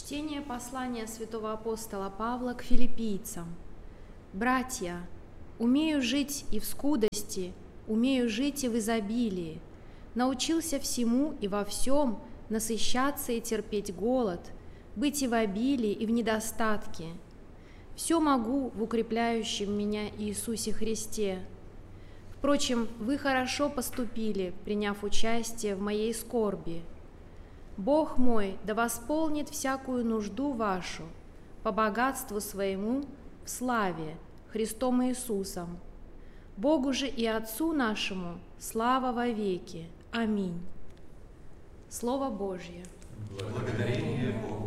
Чтение послания святого апостола Павла к филиппийцам. «Братья, умею жить и в скудости, умею жить и в изобилии. Научился всему и во всем насыщаться и терпеть голод, быть и в обилии, и в недостатке. Все могу в укрепляющем меня Иисусе Христе. Впрочем, вы хорошо поступили, приняв участие в моей скорби. Бог мой да восполнит всякую нужду вашу по богатству своему в славе Христом Иисусом. Богу же и Отцу нашему слава вовеки. Аминь». Слово Божье. Благодарение Богу.